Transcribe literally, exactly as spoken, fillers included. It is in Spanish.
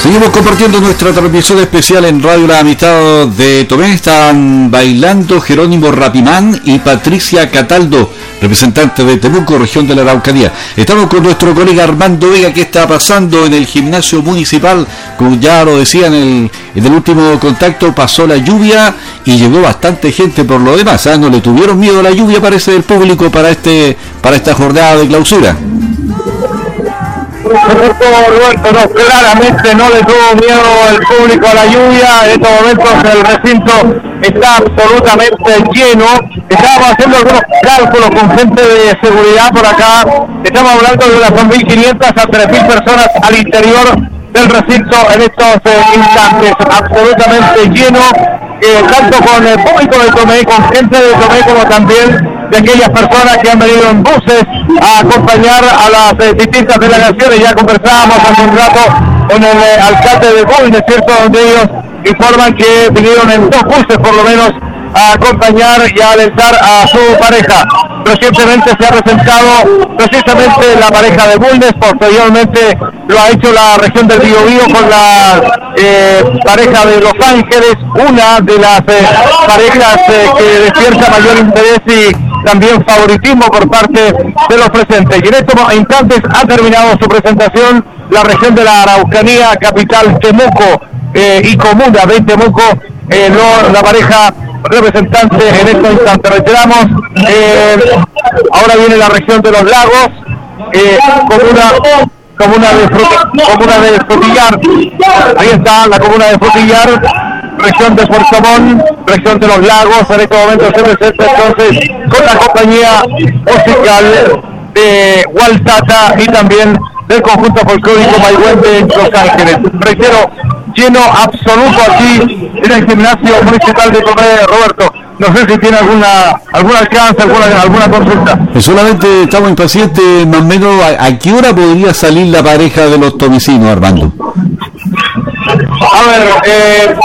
Seguimos compartiendo nuestra transmisión especial en Radio La Amistad de Tomé. Están bailando Jerónimo Rapimán y Patricia Cataldo, representante de Temuco, región de la Araucanía. Estamos con nuestro colega Armando Vega. ¿Qué está pasando en el gimnasio municipal? Como ya lo decía en el, en el último contacto, pasó la lluvia y llegó bastante gente por lo demás. ¿eh? No le tuvieron miedo a la lluvia, parece, del público para este para esta jornada de clausura. Roberto, no, claramente no le tuvo miedo el público a la lluvia. En estos momentos el recinto está absolutamente lleno. Estábamos haciendo algunos cálculos con gente de seguridad por acá. Estamos hablando de unas dos mil quinientas a tres mil personas al interior del recinto en estos eh, instantes. Absolutamente lleno, eh, tanto con el público de Tomé, con gente de Tomé, como también de aquellas personas que han venido en buses a acompañar a las eh, distintas delegaciones. Ya conversábamos hace un rato con el eh, alcalde de Bulnes, ¿cierto?, donde ellos informan que vinieron en dos buses por lo menos a acompañar y a alentar a su pareja. Recientemente se ha presentado precisamente la pareja de Bulnes, posteriormente lo ha hecho la región del Biobío con la eh, pareja de Los Ángeles, una de las eh, parejas eh, que despierta mayor interés y también favoritismo por parte de los presentes. Y en estos instantes ha terminado su presentación la región de la Araucanía, capital Temuco eh, y comuna de Temuco, eh, no, la pareja representante en estos instantes. Reiteramos, eh, ahora viene la región de los lagos, eh, comuna, comuna, de Frut, comuna de Frutillar, ahí está la comuna de Frutillar, región de Puerto Montt, región de los lagos. En este momento se presenta entonces con la compañía musical de Waltata y también del conjunto folclórico Maigüen de Los Ángeles. Reitero, lleno absoluto aquí en el gimnasio municipal de Tomé, Roberto. No sé si tiene alguna algún alcance, alguna alguna consulta. Solamente estamos impacientes, más o menos, ¿a, a qué hora podría salir la pareja de los tomecinos, Armando? A ver, eh...